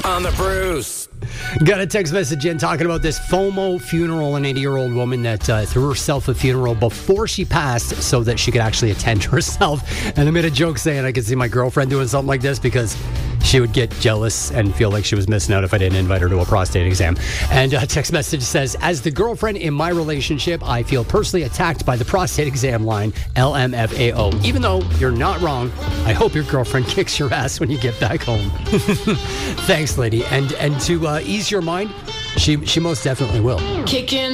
on the Bruce. Got a text message in talking about this FOMO funeral, an 80-year-old woman that threw herself a funeral before she passed so that she could actually attend herself. And I made a joke saying I could see my girlfriend doing something like this because she would get jealous and feel like she was missing out if I didn't invite her to a prostate exam. And a text message says, as the girlfriend in my relationship, I feel personally attacked by the prostate exam line, LMFAO. Even though you're not wrong, I hope your girlfriend kicks your ass when you get back home. Thanks, lady. And to ease your mind, she most definitely will. Kicking